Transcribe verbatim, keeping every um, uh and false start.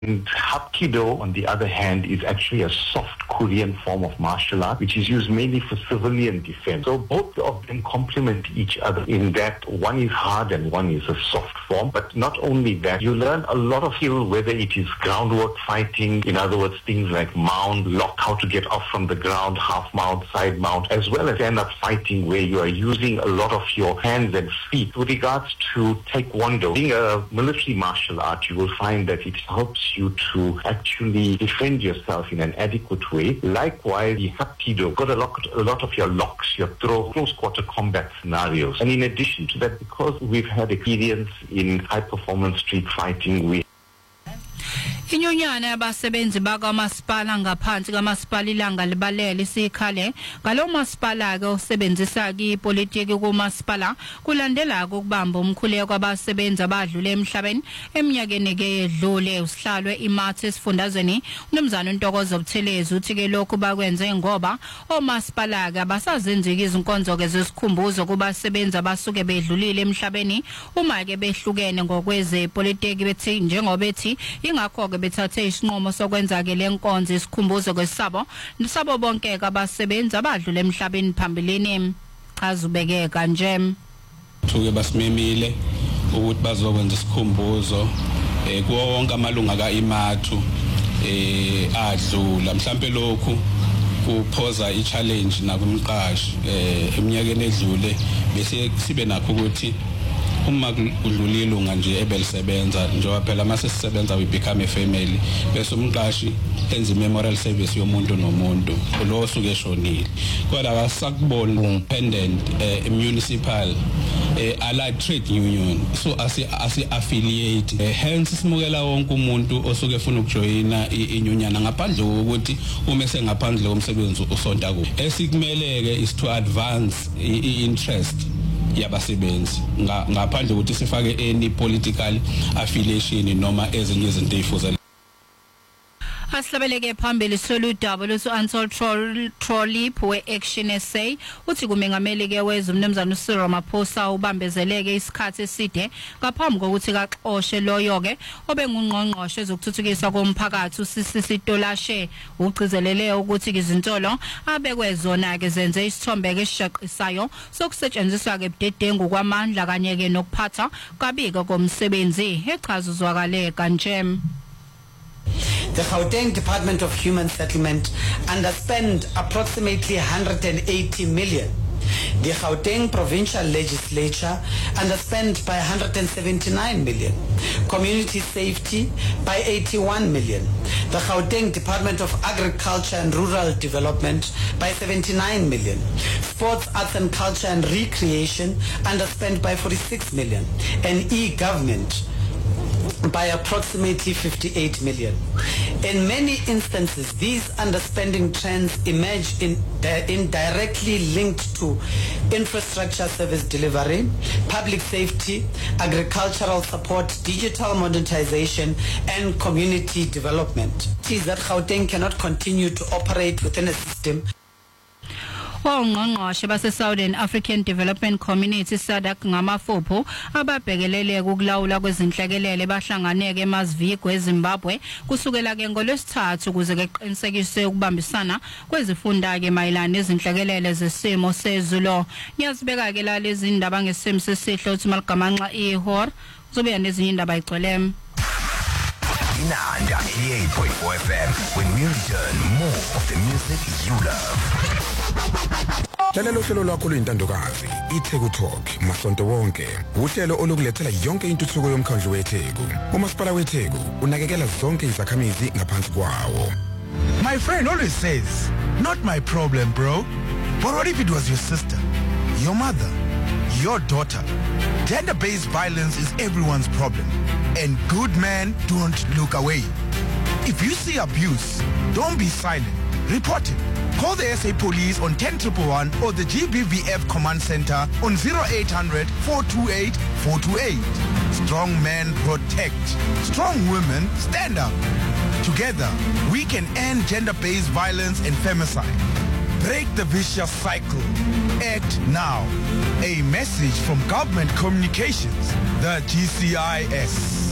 And Hapkido, on the other hand, is actually a soft Korean form of martial art, which is used mainly for civilian defense. So both of them complement each other in that one is hard and one is a soft form. But not only that, you learn a lot of skill, whether it is groundwork fighting, in other words, things like mount, lock, how to get off from the ground, half mount, side mount, as well as stand-up fighting where you are using a lot of your hands and feet. With regards to Taekwondo, being a military martial art, you will find that it helps you to actually defend yourself in an adequate way. Likewise, the Hapkido got a lot, a lot of your locks, your throw, close quarter combat scenarios. And in addition to that, because we've had experience in high performance street fighting, we Inyunyana yabasebenzi bakamasipala ngaphansi kamasipala ilanga libalele isikhale ngalo masipala ke osebenzisa ipolitiki kumasipala kulandela ukubamba umkhuleko kwabasebenzi abadlule emhlabeni eminyakeni ke yedlule usihlalwe imathe esifundazweni uNomzana uNtokozo Buthelezi uthi ke lokhu bakwenze ngoba omasipala ke abasazenzika izinkonzo ke zesikhumbuzo kubasebenzi abasuke bedlulile emhlabeni uma ke behlukene ngokweze politiki bethi njengoba bethi ingakho ke bethathe isinqumo sokwenza ke lenkonzo isikhumbuzo kwesabo nisabo bonke abasebenzi abadlule emhlabeni phambilini azubekeka nje thuke basimemile ukuthi bazokwenza isikhumbuzo eh kuwo wonke amalunga kaImathu eh adlula mhlambe lokhu kuphoza i-challenge nakumqashi eh eminyakeni edlule bese sibe nakho ukuthi uma kudlula ilunga nje ebelisebenza njengoba phela mase sisebenza we become a family bese umqashi enza memorial service yomuntu nomuntu lo osuke eshonile kodwa akasakubona independent eh, municipal eh, allied trade union so asi asi affiliate eh, hence simukela wonke umuntu osuke efuna ukujoyina inyunyana ngaphandle ukuthi uma sengaphandle komsebenzi usonta ku esikumeleke is to advance i-interest yabasebenzi ngaphandle ukuthi sifake any political affiliation noma ezinye izinto ezifuza Aslabeleke phambili soludaba losu Ansel Trolley we Action S A uthi kumengameli ke wezwe uMnumzana uCyril Ramaphosa ubambezeleke isikhathi eside ngaphambi kokuthi kaxoshe loyo ke obengungqongqoshe ezokuthuthukiswa komphakathi uSisisi Tolashe ugcizelele ukuthi izinsolo abekwezona ke zenze isithombe ke esishaqisayo sokusetshenziswa ke budedengu kwamandla kanye ke nokuphatha kabika komsebenzi echaza uzwakale kanje. The Gauteng Department of Human Settlement underspent approximately one hundred eighty million. The Gauteng Provincial Legislature underspent by one hundred seventy-nine million. Community Safety by eighty-one million. The Gauteng Department of Agriculture and Rural Development by seventy-nine million. Sports, Arts and Culture and Recreation underspent by forty-six million. And e-government by approximately fifty-eight million. In many instances, these underspending trends emerge in, uh, indirectly linked to infrastructure service delivery, public safety, agricultural support, digital modernization, and community development. It is that Gauteng cannot continue to operate within a system. Ongqongqoshe base Southern African Development Community SADC ngamafupho ababhekelele ukulawula kwezinhlekelele bahlanganeke eMazvikwe eZimbabwe kusukela ke ngolwesithathu ukuze ke qinisekise ukubambisana kwezifunda ke mayilana nezinhlekelele zesimo sezulu. Ngiyazibeka ke la lezi indaba ngesimo sesihle uthi maligamanxa ihor kuzobe nezinye indaba igcwele. Inanda eighty-eight point four F M. When we return, more of the music you love. Lalelo hlelo lwakho luyintandokazi iTheku Talk masonto wonke uhlelo olukulethela yonke intuthuko yomkhandlu weTheku umasipala weTheku unakekela zonke izakhamizi ngaphansi kwawo. My friend always says, not my problem, bro. But what if it was your sister, your mother, your daughter? Gender-based violence is everyone's problem, and good men don't look away. If you see abuse, don't be silent. Report it. Call the S A Police on ten one one one or the G B V F Command Center on zero eight hundred, four two eight, four two eight. Strong men protect. Strong women stand up. Together, we can end gender-based violence and femicide. Break the vicious cycle. Act now. A message from Government Communications, the G C I S.